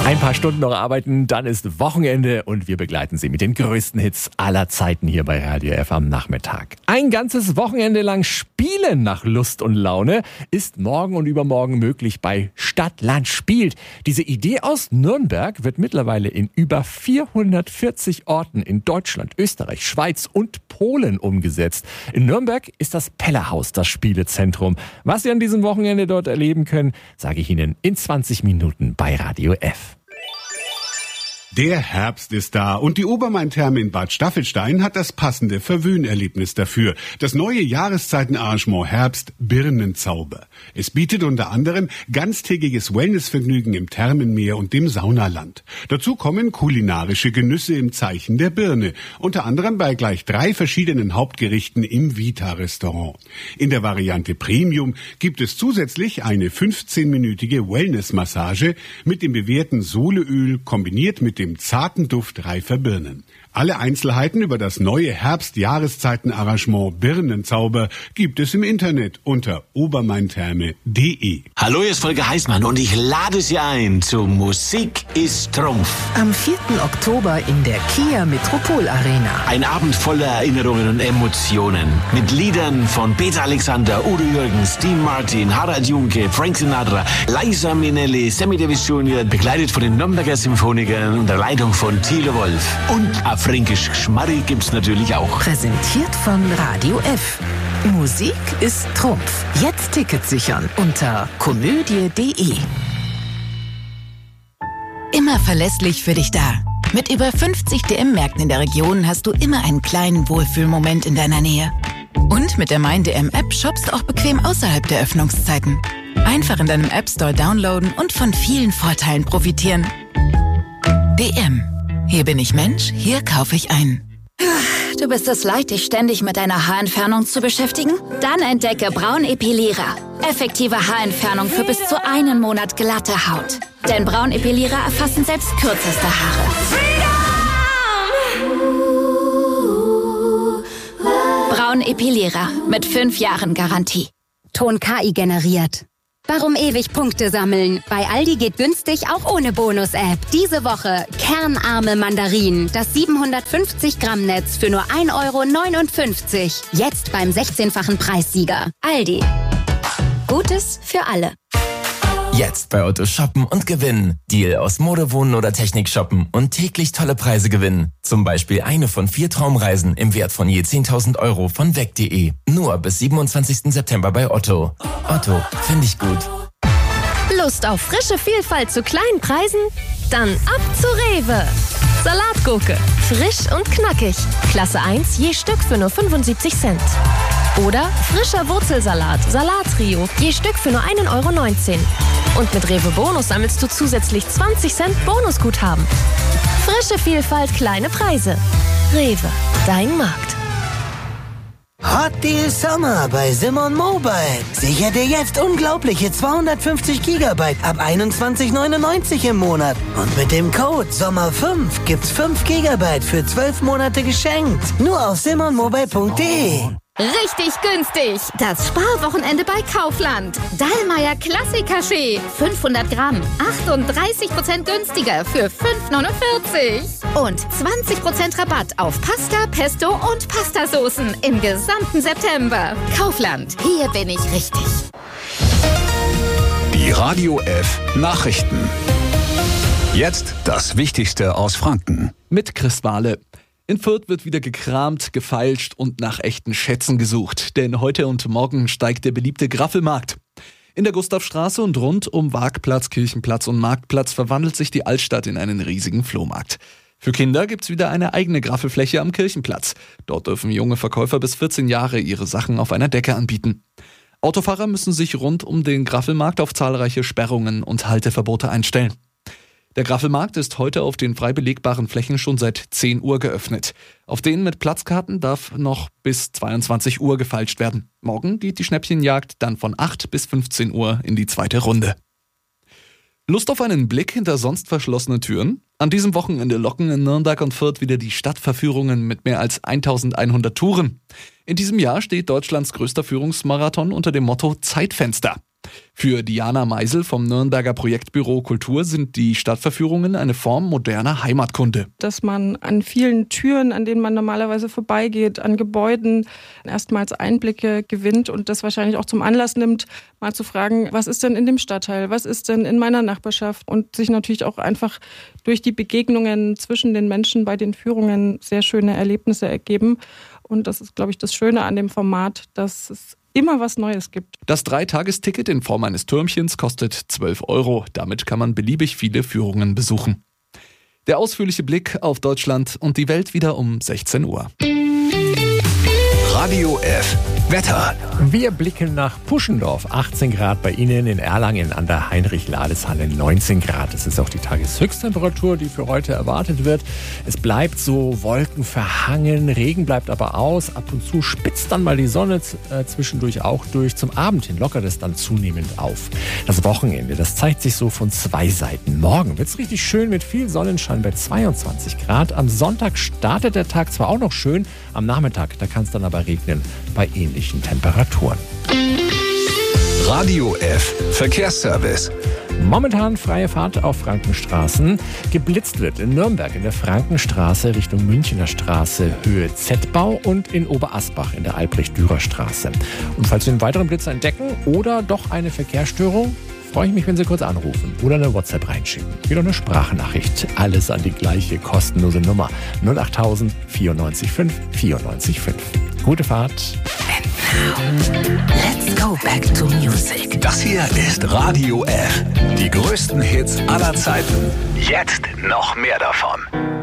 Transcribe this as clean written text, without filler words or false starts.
Ein paar Stunden noch arbeiten, dann ist Wochenende und wir begleiten Sie mit den größten Hits aller Zeiten hier bei Radio F am Nachmittag. Ein ganzes Wochenende lang Spielen nach Lust und Laune ist morgen und übermorgen möglich bei Stadt, Land, Spielt. Diese Idee aus Nürnberg wird mittlerweile in über 440 Orten in Deutschland, Österreich, Schweiz und Polen umgesetzt. In Nürnberg ist das Pellerhaus das Spielezentrum. Was Sie an diesem Wochenende dort erleben können, sage ich Ihnen in 20 Minuten bei Radio F. Der Herbst ist da und die Obermain-Therme in Bad Staffelstein hat das passende Verwöhnerlebnis dafür. Das neue Jahreszeitenarrangement Herbst Birnenzauber. Es bietet unter anderem ganztägiges Wellnessvergnügen im Thermenmeer und dem Saunaland. Dazu kommen kulinarische Genüsse im Zeichen der Birne, unter anderem bei gleich 3 verschiedenen Hauptgerichten im Vita-Restaurant. In der Variante Premium gibt es zusätzlich eine 15-minütige Wellnessmassage mit dem bewährten Soleöl kombiniert mit dem zarten Duft reifer Birnen. Alle Einzelheiten über das neue Herbst-Jahreszeiten-Arrangement Birnenzauber gibt es im Internet unter obermaintherme.de. Hallo, hier ist Volker Heißmann und ich lade Sie ein zu Musik ist Trumpf. Am 4. Oktober in der Kia Metropol Arena. Ein Abend voller Erinnerungen und Emotionen. Mit Liedern von Peter Alexander, Udo Jürgens, Dean Martin, Harald Junke, Frank Sinatra, Liza Minnelli, Sammy Davis Jr., begleitet von den Nürnberger Symphonikern unter Leitung von Thilo Wolf. Und fränkisch Schmarri gibt's natürlich auch. Präsentiert von Radio F. Musik ist Trumpf. Jetzt Tickets sichern unter komödie.de. Immer verlässlich für dich da. Mit über 50 DM-Märkten in der Region hast du immer einen kleinen Wohlfühlmoment in deiner Nähe. Und mit der Mein-DM-App shoppst du auch bequem außerhalb der Öffnungszeiten. Einfach in deinem App-Store downloaden und von vielen Vorteilen profitieren. DM. Hier bin ich Mensch, hier kaufe ich ein. Du bist es leid, dich ständig mit deiner Haarentfernung zu beschäftigen? Dann entdecke Braunepilierer. Effektive Haarentfernung für bis zu 1 Monat glatte Haut. Denn Braunepilierer erfassen selbst kürzeste Haare. Braunepilierer mit 5 Jahren Garantie. Ton KI generiert. Warum ewig Punkte sammeln? Bei Aldi geht günstig auch ohne Bonus-App. Diese Woche kernarme Mandarinen, das 750 Gramm Netz für nur 1,59 €. Jetzt beim 16-fachen Preissieger. Aldi. Gutes für alle. Jetzt bei Otto shoppen und gewinnen. Deal aus Mode, Wohnen oder Technik shoppen und täglich tolle Preise gewinnen. Zum Beispiel eine von 4 Traumreisen im Wert von je 10.000 € von weg.de. Nur bis 27. September bei Otto. Otto, finde ich gut. Lust auf frische Vielfalt zu kleinen Preisen? Dann ab zu Rewe. Salatgurke, frisch und knackig. Klasse 1 je Stück für nur 75 Cent. Oder frischer Wurzelsalat, Salattrio, je Stück für nur 1,19 €. Und mit Rewe Bonus sammelst du zusätzlich 20 Cent Bonusguthaben. Frische Vielfalt, kleine Preise. Rewe, dein Markt. Hot Deal Summer bei Simon Mobile. Sicher dir jetzt unglaubliche 250 GB ab 21,99 € im Monat. Und mit dem Code SOMMER5 gibt's 5 GB für 12 Monate geschenkt. Nur auf simonmobile.de. Richtig günstig! Das Sparwochenende bei Kaufland. Dallmayr Klassiker-Schee. 500 Gramm. 38% günstiger für 5,49 €. Und 20% Rabatt auf Pasta, Pesto und Pastasoßen im gesamten September. Kaufland. Hier bin ich richtig. Die Radio F Nachrichten. Jetzt das Wichtigste aus Franken. Mit Chris Wahle. In Fürth wird wieder gekramt, gefeilscht und nach echten Schätzen gesucht. Denn heute und morgen steigt der beliebte Graffelmarkt. In der Gustavstraße und rund um Waagplatz, Kirchenplatz und Marktplatz verwandelt sich die Altstadt in einen riesigen Flohmarkt. Für Kinder gibt's wieder eine eigene Graffelfläche am Kirchenplatz. Dort dürfen junge Verkäufer bis 14 Jahre ihre Sachen auf einer Decke anbieten. Autofahrer müssen sich rund um den Graffelmarkt auf zahlreiche Sperrungen und Halteverbote einstellen. Der Graffelmarkt ist heute auf den frei belegbaren Flächen schon seit 10 Uhr geöffnet. Auf denen mit Platzkarten darf noch bis 22 Uhr gefeilscht werden. Morgen geht die Schnäppchenjagd dann von 8 bis 15 Uhr in die zweite Runde. Lust auf einen Blick hinter sonst verschlossene Türen? An diesem Wochenende locken in Nürnberg und Fürth wieder die Stadtverführungen mit mehr als 1100 Touren. In diesem Jahr steht Deutschlands größter Führungsmarathon unter dem Motto Zeitfenster. Für Diana Meisel vom Nürnberger Projektbüro Kultur sind die Stadtverführungen eine Form moderner Heimatkunde. Dass man an vielen Türen, an denen man normalerweise vorbeigeht, an Gebäuden erstmals Einblicke gewinnt und das wahrscheinlich auch zum Anlass nimmt, mal zu fragen, was ist denn in dem Stadtteil, was ist denn in meiner Nachbarschaft und sich natürlich auch einfach durch die Begegnungen zwischen den Menschen bei den Führungen sehr schöne Erlebnisse ergeben. Und das ist, glaube ich, das Schöne an dem Format, dass es immer was Neues gibt. Das 3-Tagesticket in Form eines Türmchens kostet 12 €. Damit kann man beliebig viele Führungen besuchen. Der ausführliche Blick auf Deutschland und die Welt wieder um 16 Uhr. Radio F. Wetter. Wir blicken nach Puschendorf. 18 Grad bei Ihnen, in Erlangen an der Heinrich-Lades-Halle 19 Grad. Das ist auch die Tageshöchsttemperatur, die für heute erwartet wird. Es bleibt so wolkenverhangen, Regen bleibt aber aus. Ab und zu spitzt dann mal die Sonne zwischendurch auch durch. Zum Abend hin lockert es dann zunehmend auf. Das Wochenende, das zeigt sich so von zwei Seiten. Morgen wird es richtig schön mit viel Sonnenschein bei 22 Grad. Am Sonntag startet der Tag zwar auch noch schön, am Nachmittag, da kann es dann aber regnen bei ähnlichen Temperaturen. Radio F. Verkehrsservice. Momentan freie Fahrt auf Frankenstraßen. Geblitzt wird in Nürnberg in der Frankenstraße Richtung Münchener Straße Höhe Z-Bau und in Oberasbach in der Albrecht-Dürer-Straße. Und falls Sie einen weiteren Blitz entdecken oder doch eine Verkehrsstörung, freue ich mich, wenn Sie kurz anrufen oder eine WhatsApp reinschicken. Wieder eine Sprachnachricht. Alles an die gleiche kostenlose Nummer. 08000 94 5 94 5. Gute Fahrt. Let's go back to music. Das hier ist Radio F. Die größten Hits aller Zeiten. Jetzt noch mehr davon.